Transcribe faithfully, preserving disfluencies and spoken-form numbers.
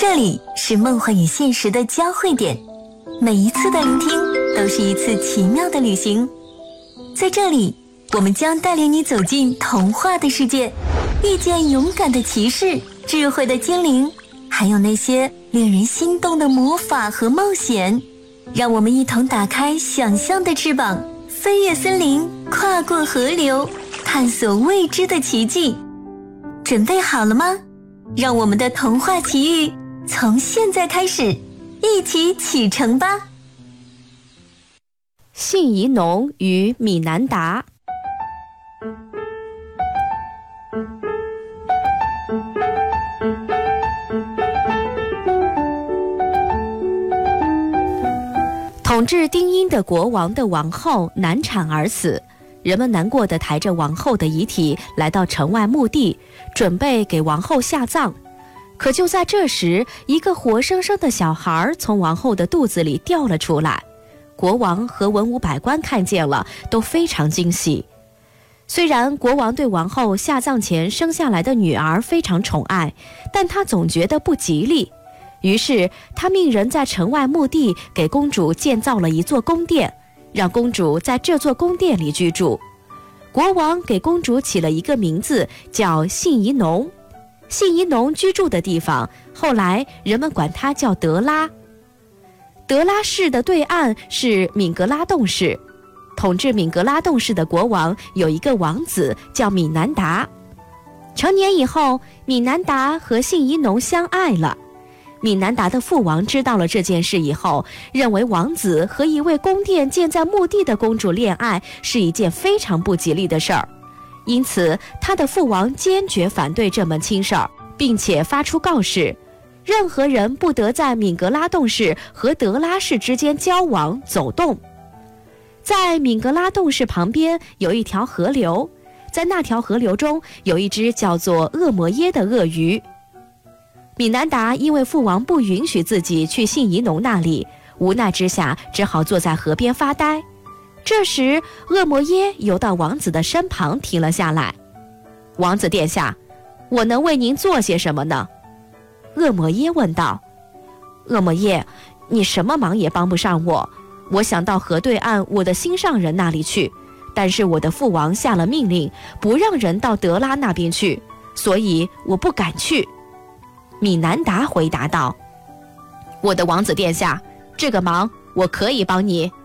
这里是梦幻与现实的交汇点，每一次的聆听都是一次奇妙的旅行。在这里，我们将带领你走进童话的世界，遇见勇敢的骑士、智慧的精灵，还有那些令人心动的魔法和冒险。让我们一同打开想象的翅膀，飞越森林，跨过河流，探索未知的奇迹。准备好了吗？让我们的童话奇遇从现在开始，一起启程吧。 信宜农与米南达。统治丁阴的国王的王后难产而死，人们难过地抬着王后的遗体来到城外墓地，准备给王后下葬。可就在这时，一个活生生的小孩从王后的肚子里掉了出来。国王和文武百官看见了，都非常惊喜。虽然国王对王后下葬前生下来的女儿非常宠爱，但他总觉得不吉利。于是他命人在城外墓地给公主建造了一座宫殿，让公主在这座宫殿里居住。国王给公主起了一个名字，叫信宜农。信宜农居住的地方，后来人们管它叫德拉。德拉市的对岸是敏格拉洞市，统治敏格拉洞市的国王有一个王子叫米南达。成年以后，米南达和信宜农相爱了。米南达的父王知道了这件事以后，认为王子和一位宫殿建在墓地的公主恋爱是一件非常不吉利的事儿，因此他的父王坚决反对这门亲事儿，并且发出告示，任何人不得在敏格拉洞市和德拉市之间交往走动。在敏格拉洞市旁边有一条河流，在那条河流中有一只叫做恶魔耶的鳄鱼。米南达因为父王不允许自己去信宜农那里，无奈之下只好坐在河边发呆。这时恶魔耶游到王子的身旁停了下来。王子殿下，我能为您做些什么呢？恶魔耶问道。恶魔耶，你什么忙也帮不上我，我想到河对岸我的心上人那里去，但是我的父王下了命令，不让人到德拉那边去，所以我不敢去。米南达回答道。我的王子殿下，这个忙我可以帮你，